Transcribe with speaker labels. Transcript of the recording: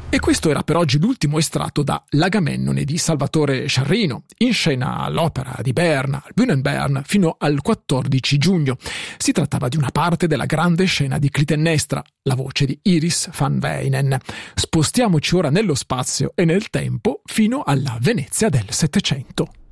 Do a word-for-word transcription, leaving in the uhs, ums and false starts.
Speaker 1: E questo era per oggi l'ultimo estratto da L'Agamennone di Salvatore Sciarrino, in scena all'Opera di Berna, al Bühnenbern, fino al quattordici giugno. Si trattava di una parte della grande scena di Clitennestra, la voce di Iris van Wijnen. Spostiamoci ora nello spazio e nel tempo fino alla Venezia del Settecento.